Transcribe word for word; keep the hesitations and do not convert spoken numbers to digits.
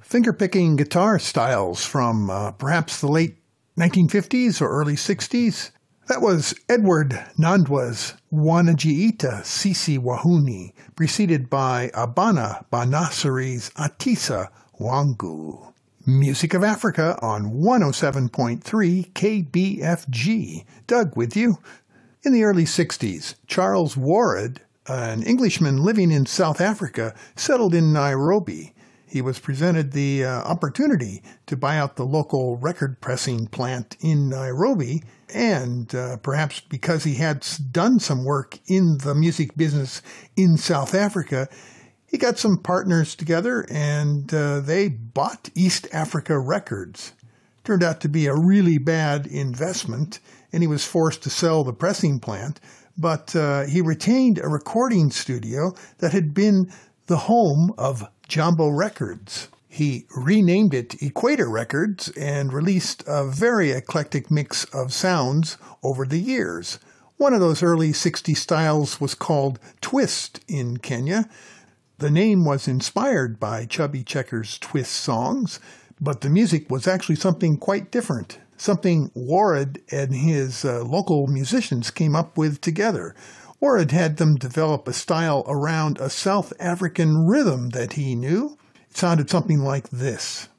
finger-picking guitar styles from uh, perhaps the late nineteen fifties or early sixties. That was Edward Nandwa's Wanajiita Sisi Wahuni, preceded by Abana Banasari's Atisa Wangu. Music of Africa on one oh seven point three K B F G. Doug with you. In the early sixties, Charles Warred, an Englishman living in South Africa, settled in Nairobi. He was presented the uh, opportunity to buy out the local record pressing plant in Nairobi, and uh, perhaps because he had done some work in the music business in South Africa, he got some partners together and uh, they bought East Africa Records. Turned out to be a really bad investment, and he was forced to sell the pressing plant, but uh, he retained a recording studio that had been the home of Jambo Records. He renamed it Equator Records and released a very eclectic mix of sounds over the years. One of those early sixties styles was called Twist in Kenya. The name was inspired by Chubby Checker's Twist songs, but the music was actually something quite different, something Warred and his uh, local musicians came up with together. Warred had them develop a style around a South African rhythm that he knew. It sounded something like this.